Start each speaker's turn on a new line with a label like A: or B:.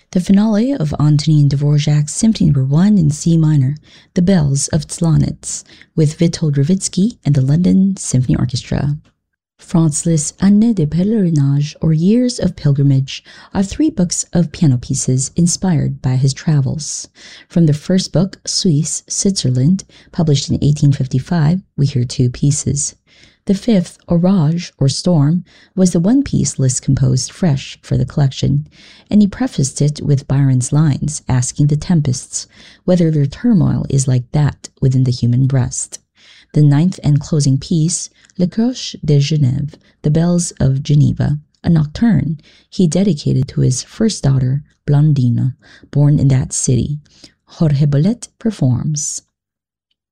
A: The finale of Antonin Dvorak's Symphony No. 1 in C minor, The Bells of Tlonitz, with Witold Rawicki and the London Symphony Orchestra. Franz Liszt's Années de Pèlerinage, or Years of Pilgrimage, are 3 books of piano pieces inspired by his travels. From the first book, Suisse, Switzerland, published in 1855, we hear 2 pieces. The 5th, Orage, or Storm, was the one piece Liszt composed fresh for the collection, and he prefaced it with Byron's lines asking the tempests whether their turmoil is like that within the human breast. The 9th and closing piece, Le Cloches de Genève, The Bells of Geneva, a nocturne he dedicated to his first daughter, Blandina, born in that city. Jorge Bolet performs.